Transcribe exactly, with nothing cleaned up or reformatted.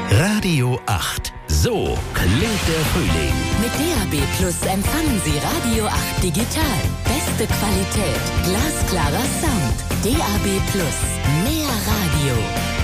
Radio acht. So klingt der Frühling. Mit D A B Plus empfangen Sie Radio acht digital. Beste Qualität, glasklarer Sound. D A B Plus. Mehr Radio.